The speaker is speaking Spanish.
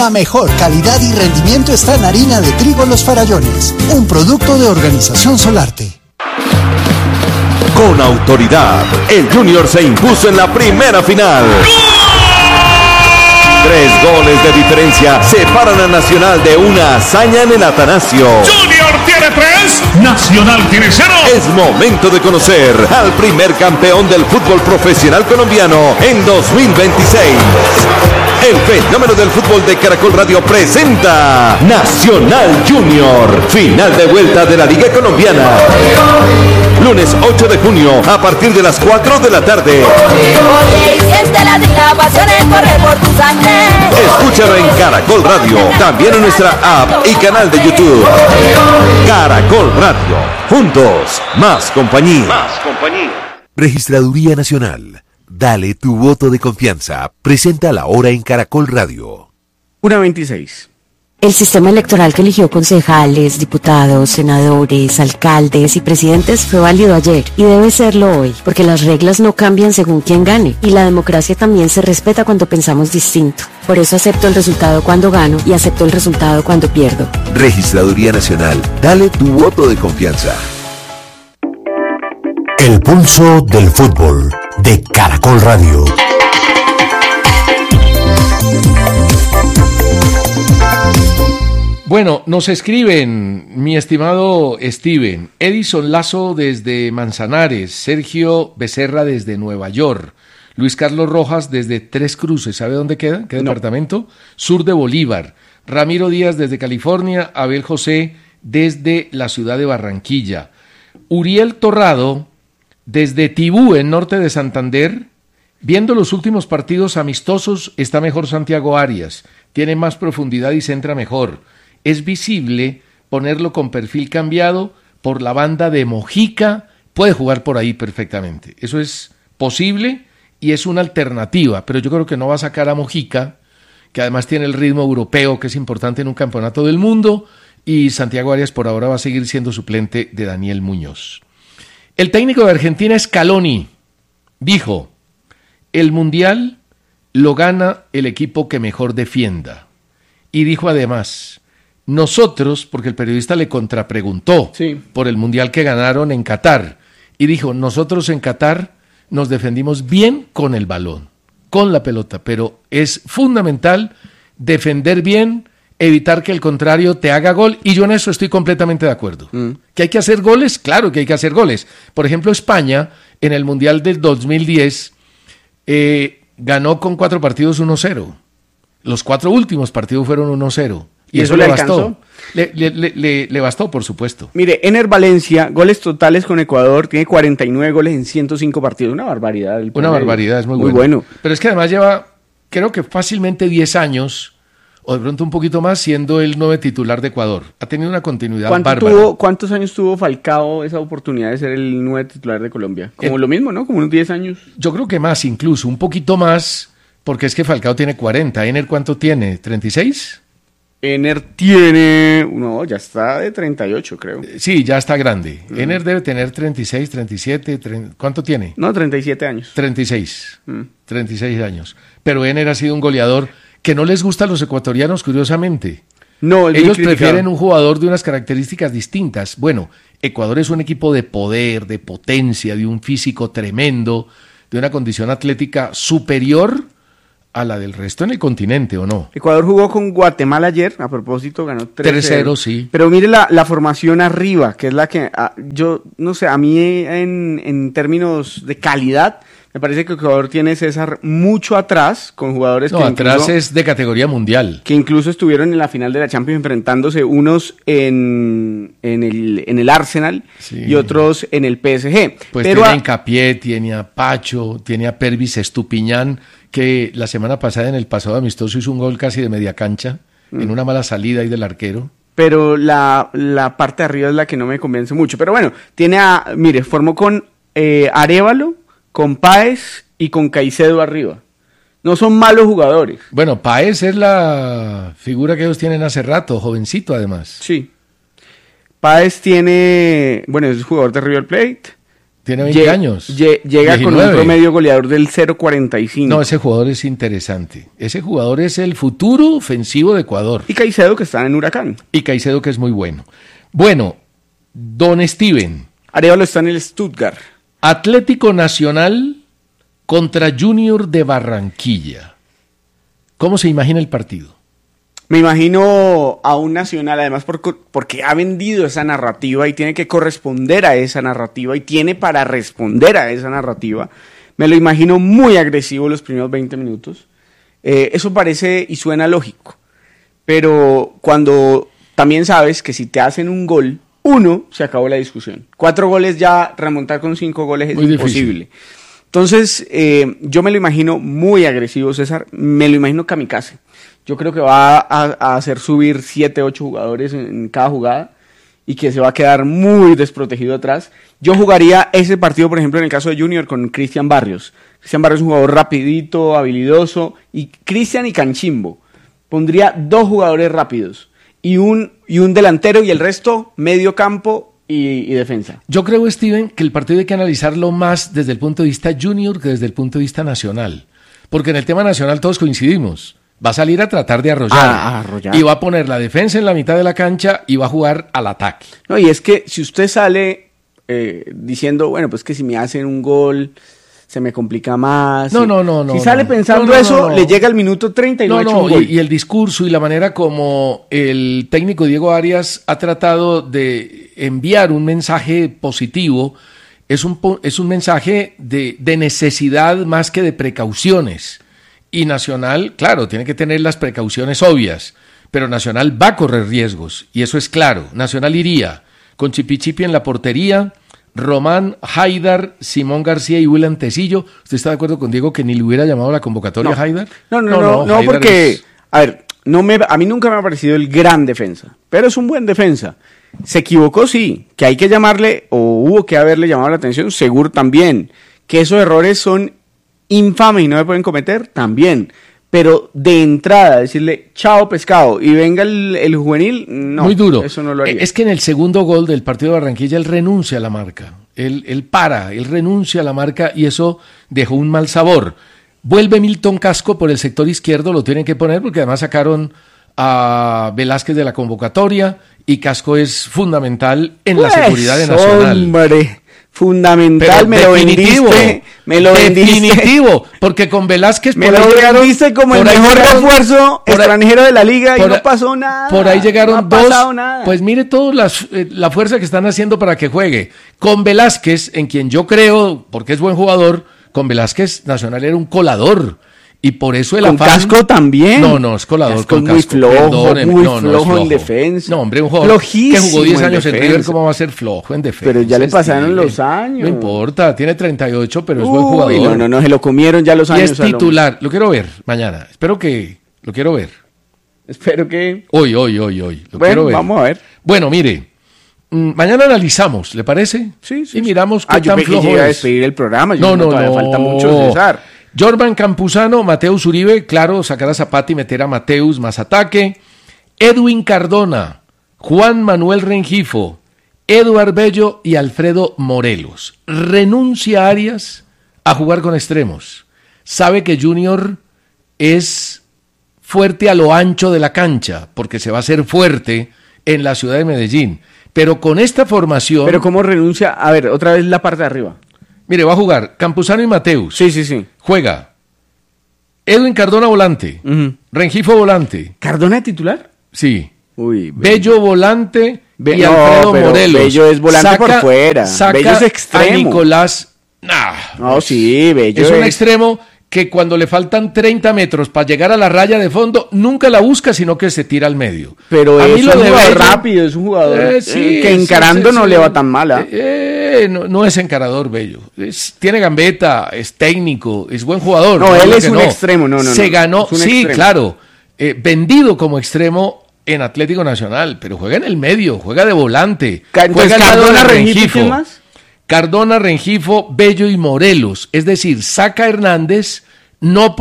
La mejor calidad y rendimiento está en harina de trigo Los Farallones, un producto de Organización Solarte. Con autoridad, el Junior se impuso en la primera final. 3 goles de diferencia separan a Nacional de una hazaña en el Atanasio. Junior tiene 3, Nacional tiene 0. Es momento de conocer al primer campeón del fútbol profesional colombiano en 2026. El fenómeno del fútbol de Caracol Radio presenta Nacional Junior, final de vuelta de la Liga Colombiana. Lunes 8 de junio a partir de las 4 de la tarde. Escúchalo en Caracol Radio, también en nuestra app y canal de YouTube. Caracol Radio, juntos, más compañía. Registraduría Nacional. Dale tu voto de confianza. Presenta la hora en Caracol Radio. 1:26. El sistema electoral que eligió concejales, diputados, senadores, alcaldes y presidentes fue válido ayer y debe serlo hoy, porque las reglas no cambian según quién gane y la democracia también se respeta cuando pensamos distinto. Por eso acepto el resultado cuando gano y acepto el resultado cuando pierdo. Registraduría Nacional. Dale tu voto de confianza. El pulso del fútbol de Caracol Radio. Bueno, nos escriben, mi estimado Steven, Edison Lazo desde Manzanares, Sergio Becerra desde Nueva York, Luis Carlos Rojas desde Tres Cruces, ¿sabe dónde queda? ¿Qué departamento? Sur de Bolívar, Ramiro Díaz desde California, Abel José desde la ciudad de Barranquilla, Uriel Torrado desde Tibú, en norte de Santander. Viendo los últimos partidos amistosos, está mejor Santiago Arias, tiene más profundidad y centra mejor. Es visible ponerlo con perfil cambiado por la banda de Mojica, puede jugar por ahí perfectamente. Eso es posible y es una alternativa, pero yo creo que no va a sacar a Mojica, que además tiene el ritmo europeo, que es importante en un campeonato del mundo, y Santiago Arias por ahora va a seguir siendo suplente de Daniel Muñoz. El técnico de Argentina, Scaloni, dijo: el Mundial lo gana el equipo que mejor defienda. Y dijo además: nosotros, porque el periodista le contrapreguntó por el Mundial que ganaron en Qatar, y dijo: nosotros en Qatar nos defendimos bien con el balón, con la pelota, pero es fundamental defender bien, evitar que el contrario te haga gol, y yo en eso estoy completamente de acuerdo. ¿Que hay que hacer goles? Claro que hay que hacer goles. Por ejemplo, España, en el Mundial del 2010, ganó con 4 partidos 1-0. Los 4 últimos partidos fueron 1-0. Y eso le bastó. Le bastó, por supuesto. Mire, Ener Valencia, goles totales con Ecuador, tiene 49 goles en 105 partidos. Una barbaridad. Una barbaridad, es muy bueno. Pero es que además lleva, creo que fácilmente 10 años, o de pronto un poquito más, siendo el 9 titular de Ecuador. Ha tenido una continuidad bárbara. ¿Cuántos años tuvo Falcao esa oportunidad de ser el 9 titular de Colombia? Como lo mismo, ¿no? Como unos 10 años. Yo creo que más, incluso, un poquito más, porque es que Falcao tiene 40. ¿Ener cuánto tiene? ¿36? Ener tiene... No, ya está de 38, creo. Sí, ya está grande. Ener debe tener 36, 37... ¿Cuánto tiene? No, 37 años. 36. 36 años. Pero Ener ha sido un goleador que no les gusta a los ecuatorianos, curiosamente. No, ellos prefieren un jugador de unas características distintas. Bueno, Ecuador es un equipo de poder, de potencia, de un físico tremendo, de una condición atlética superior a la del resto en el continente, ¿o no? Ecuador jugó con Guatemala ayer, a propósito, ganó 3-0. Sí. Pero mire la formación arriba, que es la que, yo no sé, a mí en términos de calidad, me parece que Ecuador tiene, César, mucho atrás, con jugadores que atrás es de categoría mundial. Que incluso estuvieron en la final de la Champions enfrentándose, unos en el Arsenal y otros en el PSG. Pues pero tiene a Hincapié, tiene a Pacho, tiene a Pervis Estupiñán, que la semana pasada en el pasado amistoso hizo un gol casi de media cancha, en una mala salida ahí del arquero. Pero la parte de arriba es la que no me convence mucho. Pero bueno, formó con Arévalo, con Páez y con Caicedo arriba. No son malos jugadores. Bueno, Páez es la figura que ellos tienen hace rato, jovencito además. Sí. Páez es jugador de River Plate. Tiene 20 años. Llega 19. con un promedio goleador del 0.45. No, ese jugador es interesante. Ese jugador es el futuro ofensivo de Ecuador. Y Caicedo, que está en Huracán. Y Caicedo, que es muy bueno. Bueno, don Steven. Arévalo está en el Stuttgart. Atlético Nacional contra Junior de Barranquilla. ¿Cómo se imagina el partido? Me imagino a un Nacional, además porque ha vendido esa narrativa y tiene que corresponder a esa narrativa y tiene para responder a esa narrativa. Me lo imagino muy agresivo los primeros 20 minutos. Eso parece y suena lógico. Pero cuando también sabes que si te hacen un gol, se acabó la discusión. 4 goles ya, remontar con 5 goles es muy imposible. Difícil. Entonces, yo me lo imagino muy agresivo, César. Me lo imagino kamikaze. Yo creo que va a hacer subir 7, 8 jugadores en cada jugada y que se va a quedar muy desprotegido atrás. Yo jugaría ese partido, por ejemplo, en el caso de Junior con Cristian Barrios. Cristian Barrios es un jugador rapidito, habilidoso, y Cristian y Canchimbo. Pondría 2 jugadores rápidos y un delantero y el resto medio campo y defensa. Yo creo, Steven, que el partido hay que analizarlo más desde el punto de vista Junior que desde el punto de vista nacional. Porque en el tema nacional todos coincidimos. Va a salir a tratar de arrollar. Y va a poner la defensa en la mitad de la cancha y va a jugar al ataque. No, y es que si usted sale diciendo, bueno, pues que si me hacen un gol se me complica más. No. Si sale pensando eso, le llega al minuto 30 y no ha hecho un gol. Y el discurso y la manera como el técnico Diego Arias ha tratado de enviar un mensaje positivo es un mensaje de necesidad más que de precauciones. Y Nacional, claro, tiene que tener las precauciones obvias, pero Nacional va a correr riesgos, y eso es claro. Nacional iría con Chipichipi en la portería, Román, Haidar, Simón García y William Tecillo. ¿Usted está de acuerdo con Diego que ni le hubiera llamado a la convocatoria a Haidar? No, porque, a ver, a mí nunca me ha parecido el gran defensa, pero es un buen defensa. Se equivocó, sí, que hay que llamarle, o hubo que haberle llamado la atención, seguro también, que esos errores son infames y no se pueden cometer, también. Pero de entrada, decirle chao pescado y venga el juvenil, no. Muy duro. Eso no lo haría. Es que en el segundo gol del partido de Barranquilla él renuncia a la marca. Él renuncia a la marca y eso dejó un mal sabor. Vuelve Milton Casco por el sector izquierdo, lo tienen que poner porque además sacaron a Velázquez de la convocatoria y Casco es fundamental en la seguridad de Nacional. Hombre. Fundamental, me lo vendiste. Definitivo, porque con Velázquez me lo vendiste como el mejor refuerzo extranjero de la liga y no pasó nada. Por ahí llegaron dos. Nada. Pues mire toda la fuerza que están haciendo para que juegue. Con Velázquez, en quien yo creo, porque es buen jugador, con Velázquez Nacional era un colador. Y por eso el afán... ¿Con Casco también? No, es colador. Casco con muy Casco. flojo, muy flojo en defensa. No, hombre, un jugador que jugó 10 años en River, ¿cómo va a ser flojo en defensa? Pero ya le pasaron los años. No importa, tiene 38, pero es buen jugador. No, se lo comieron ya los años. Y es titular, lo quiero ver mañana. Lo quiero ver. Espero que... Hoy. Lo quiero ver. Vamos a ver. Bueno, mire, mañana analizamos, ¿le parece? Sí. Y miramos qué tan yo flojo iba a es. despedir el programa. No. Falta mucho, César. Jorman Campuzano, Mateus Uribe, claro, sacar a Zapata y meter a Mateus más ataque. Edwin Cardona, Juan Manuel Rengifo, Eduard Bello y Alfredo Morelos. Renuncia Arias a jugar con extremos. Sabe que Junior es fuerte a lo ancho de la cancha, porque se va a hacer fuerte en la ciudad de Medellín. Pero con esta formación... Pero ¿cómo renuncia? A ver, otra vez la parte de arriba. Mire, va a jugar Campuzano y Mateus. Sí. Juega Edwin Cardona volante, Rengifo volante. ¿Cardona de titular? Sí. Uy, Bello volante y Alfredo Morelos. Bello es volante por fuera. Bello es extremo. A Nicolás. Sí, Bello es un extremo que cuando le faltan 30 metros para llegar a la raya de fondo, nunca la busca, sino que se tira al medio. Pero es un jugador rápido, es un jugador que encarando no le va tan mala. No es encarador, Bello. Tiene gambeta, es técnico, es buen jugador. No, él es un extremo, Se ganó, sí, claro, vendido como extremo en Atlético Nacional, pero juega en el medio, juega de volante. Juega Cardona, Rengifo. ¿Quién más? Cardona, Rengifo, Bello y Morelos. Es decir, saca a Hernández no por